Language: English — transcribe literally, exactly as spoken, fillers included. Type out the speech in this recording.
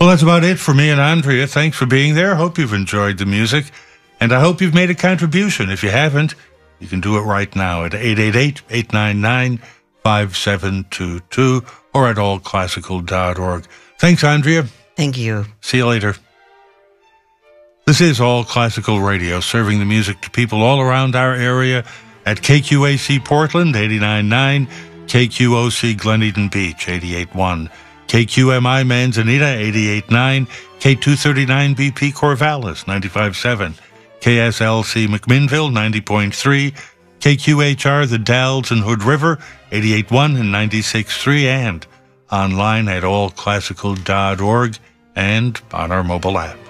Well, that's about it for me and Andrea. Thanks for being there. Hope you've enjoyed the music, and I hope you've made a contribution. If you haven't, you can do it right now at eight eight eight, eight nine nine, five seven two two or at all classical dot org. Thanks, Andrea. Thank you. See you later. This is All Classical Radio, serving the music to people all around our area at K Q A C Portland, eighty-nine point nine, K Q O C Glen Eden Beach, eighty-eight point one, K Q M I Manzanita, eighty-eight point nine, K two thirty-nine B P Corvallis, ninety-five point seven, K S L C McMinnville, ninety point three, K Q H R The Dalles and Hood River, eighty-eight point one and ninety-six point three, and online at all classical dot org and on our mobile app.